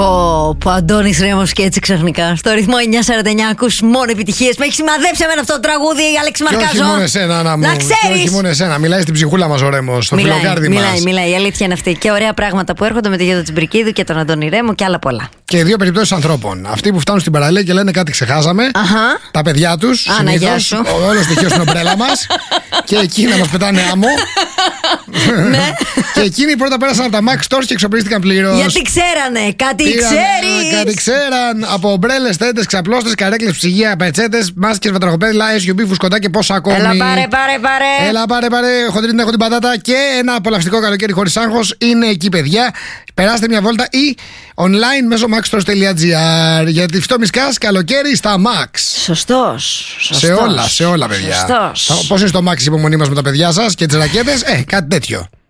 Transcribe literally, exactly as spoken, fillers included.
Πω, πω, Αντώνης Ρέμος και έτσι ξαφνικά. Στο ρυθμό εννιά σαράντα εννιά ακούς μόνο επιτυχίες. Με έχει σημαδέψει εμένα αυτό το τραγούδι, Αλέξη Μαρκάζο. Και όχι μόνο εσένα, Άννα μου. Να ξέρεις. Και όχι μόνο εσένα. Μιλάει στην ψυχούλα μας ο Ρέμος, στο φιλοκάρδι μας. Μιλάει, μιλάει. Η αλήθεια είναι αυτή. Και ωραία πράγματα που έρχονται με τη Γιώτα Τσιμπρικίδου και τον Αντώνη Ρέμο και άλλα πολλά. Και δύο περιπτώσεις ανθρώπων. Αυτοί που φτάνουν στην παραλία και λένε κάτι ξεχάσαμε. Αχα. Τα παιδιά τους. Άνα, γεια σου. Όλο στοιχείο στην ομπρέλα μας. Και εκεί να μας πετάνε άμμο. Ναι. Και εκείνοι πρώτα πέρασαν από τα Max Stores και εξοπλίστηκαν πλήρως. Γιατί ξέρανε, κάτι ξέρεις. Κάτι ξέραν από ομπρέλες, τέντες, ξαπλώστες, καρέκλες, ψυγεία, πετσέτες, μάσκες, βατραχοπέδιλα, ες γιου μπι, φουσκωτά και πόσα ακόμη. Έλα πάρε, πάρε, πάρε. Έλα πάρε, πάρε. Χοντρή την έχω την πατάτα και ένα απολαυστικό καλοκαίρι χωρίς άγχος είναι εκεί, παιδιά. Περάστε μια βόλτα ή online μέσω maxstores τελεία gr. Γιατί φτώμισκας καλοκαίρι στα Max. Σωστός. Σε όλα, σε όλα, παιδιά. Σωστός. Πώς είναι στο Max η υπομονή μας με τα παιδιά σας και τις ρακέτες, ε, κάτι τέτοιο.